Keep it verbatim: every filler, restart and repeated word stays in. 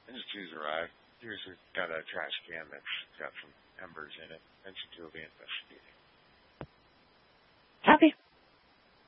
And the Jews arrive. Jews have got a trash can that's got some embers in it. Mentioned to will be investigating.